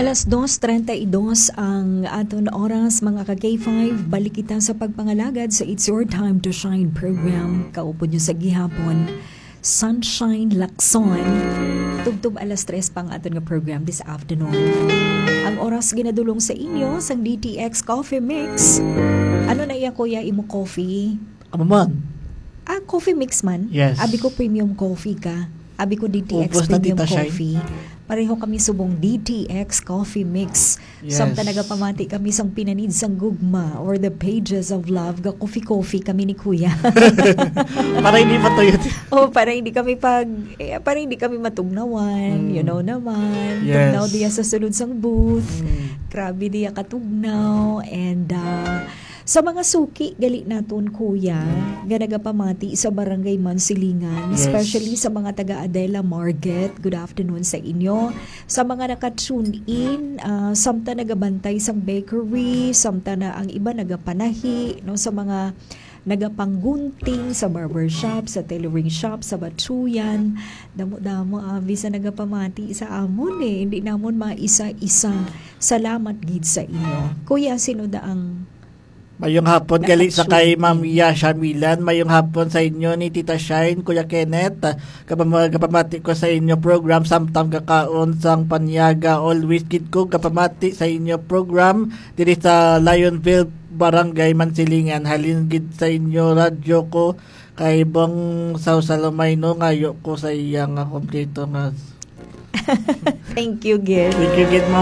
2:32 ang aton oras mga ka-K5. Balik kita sa pagpangalagad sa It's Your Time to Shine program. Kaupo nyo sa gihapon. Sunshine Lacson. Tugtog 3:00 pang aton nga program this afternoon. Ang oras ginadulong sa inyo sang DTX Coffee Mix. Ano na iya kuya imo coffee? Man. Coffee mix man? Yes. Abi ko premium coffee ka. Abi ko DTX Upos na premium Tita coffee. Pareho kami subong DTX Coffee Mix. Yes. Samta nagapamati kami sang pinanid sang gugma or the pages of love. Ga coffee kami ni kuya. Para hindi matuyot. Para hindi kami matugnawan. You know naman. Yes. Tugnaw diya sa sulod sang booth. Grabe diya katugnaw. And sa mga suki, gali naton kuya, ganagapamati sa Barangay Mansilingan, Yes. especially sa mga taga Adela Market. Good afternoon sa inyo. Sa mga naka-tune in, samta nagabantay sa bakery, samta na ang iba nagapanahi, no, sa mga nagapanggunting sa barbershop, sa tailoring shop, sa batsuyan. Damo-damo, bisa nagapamati sa amon Hindi namon maisa-isa. Salamat gid sa inyo. Kuya, sino da ang Mayong hapon gali sa kay Ma'am Yasha Milan, mayong hapon sa inyo ni Tita Shine, Kuya Kenneth. Kapamati ko sa inyo program samtang kakaon sang panyaga, always kid ko kapamati sa inyo program diri sa Lionville Barangay Mansilingan. Halin gid sa inyo radyo ko kay Bong Sausalomay no ngayo ko sa iyang kompleto nga. Thank you, Gid. Thank you gid Ma'am.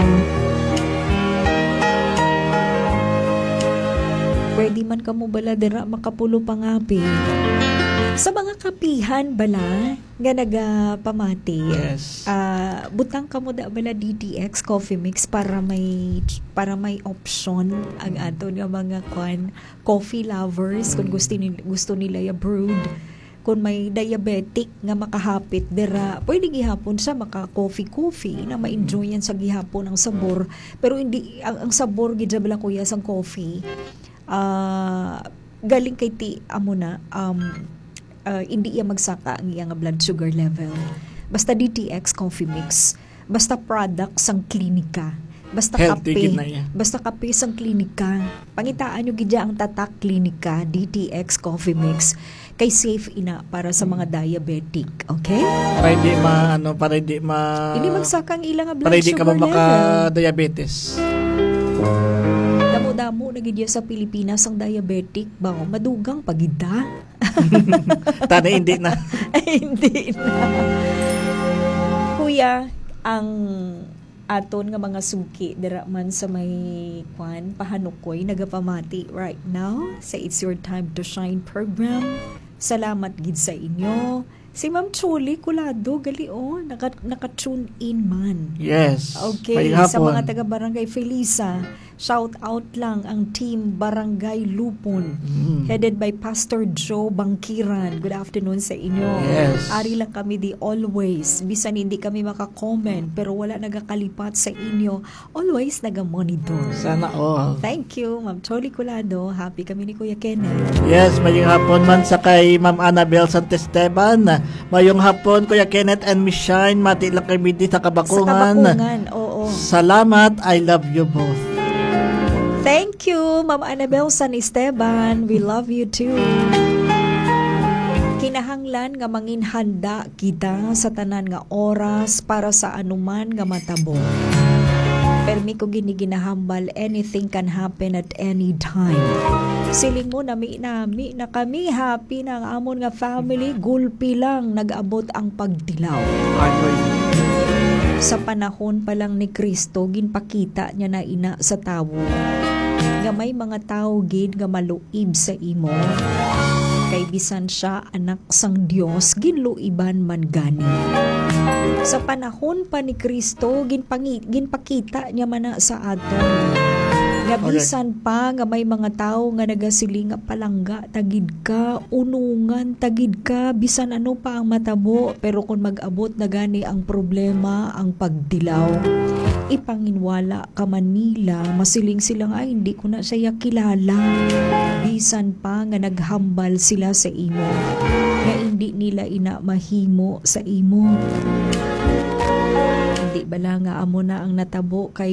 Pwede man ka mo bala dira makapulo pangapi. Sa mga kapihan bala nga nagapamati. Yes. Butang ka mo da bala DTX Coffee Mix para may option ang aton nga mga coffee lovers kung gusto nila ya brewed. Kung may diabetic nga makahapit dira, pwede gihapon sa maka-coffee na ma-enjoy yan sa gihapon ang sabor. Pero hindi ang sabor gid bala kuya sang coffee. Galing kay ti amo na hindi iya magsaka ang iyang blood sugar level. Basta DTX Coffee Mix, basta product sang klinika, basta Healthy kape, basta kape sang klinika. Pangitaan nyo gidya ang tatak klinika DTX Coffee Mix kay safe ina para sa mga diabetic, okay? Para hindi magsaka ang ilang blood para hindi sugar ka level. maka-diabetes. Damo na gidya sa Pilipinas ang diabetic ba madugang pagida. Tana hindi na. Hindi na. Kuya, ang aton nga mga suki dira man sa may pahanukoy nagapamati right now sa It's Your Time to Shine program. Salamat gid sa inyo. Si Ma'am Chuli Kulado gali naka-tune in man. Yes. Okay, sa mga taga Barangay Felisa, shout out lang ang team Barangay Lupon, headed by Pastor Joe Bangkiran. Good afternoon sa inyo. Yes. Ari lang kami di always, bisan hindi kami maka-comment pero wala nagakalipat sa inyo, always naga-monitor. Sana all. Thank you, Ma'am Choli Kulado. Happy kami ni Kuya Kenneth. Yes, mayong hapon man sa kay Ma'am Annabel Santesteban. Mayong hapon Kuya Kenneth and Miss Shine, mati lang kami di sa Kabakungan. Oo. Salamat, I love you both. Thank you, Ma'am Annabel San Esteban. We love you too. Kinahanglan nga mangin handa kita sa tanan nga oras para sa anuman nga matabo. Permi ko ginahambal, anything can happen at any time. Siling mo nami na kami happy na ang amon nga family, gulpi lang nag-abot ang pagdilaw. Sa panahon pa lang ni Kristo, ginpakita niya na ina sa tawo. Nga may mga tao gid nga maluib sa imo. Kay bisan siya anak sang Dios, ginluiban man gani. Sa panahon pa ni Kristo, ginpakita niya man na sa aton. Nga bisan pa nga may mga tao nga nagasiling nga palangga, tagid ka, unungan, tagid ka, bisan ano pa ang matabo, pero kung mag-abot na gani ang problema, ang pagdilaw, ipanginwala ka Manila, masiling sila nga hindi ko na siya kilala. Bisan pa nga naghambal sila sa imo, nga hindi nila ina mahimo sa imo. Hindi bala nga amo na ang natabo kay